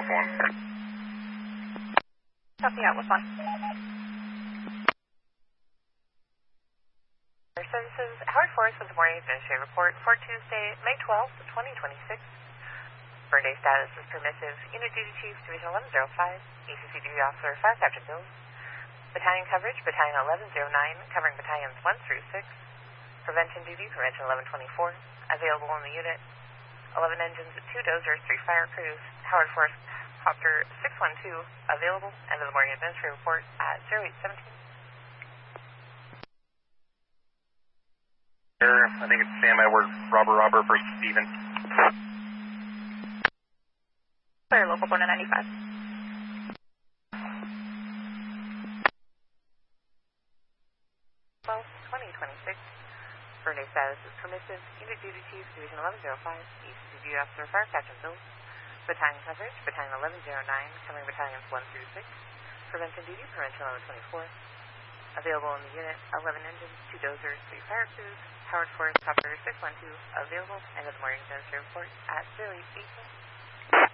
Alpha 1. Copy out with 1. Services, Howard Forest with the morning administrative report for Tuesday, May 12th, 2026. Burn day status is permissive. Unit duty chief, Division 1105, ECC duty officer, 5 Captain Bills. Battalion coverage, Battalion 1109, covering battalions 1 through 6. Prevention duty, Prevention 1124. Available in the unit, 11 engines, 2 dozers, 3 fire crews. Howard Forest Copter 612, available. End of the morning administrative report at 0817. I think it's standby word Robert for Steven. Clear, local 195. 12/2026. Burn day status is permissive. Unit duty chief, Division 1105, ECC duty officer, Fire Captain Bills. Battalion coverage, Battalion 1109, covering battalions 1 through 6. Prevention duty, Prevention 1124. Available in the unit, 11 engines, 2 dozers, 3 fire crews. Howard Forest Copter 612, available. End of the morning administrative report at 0818.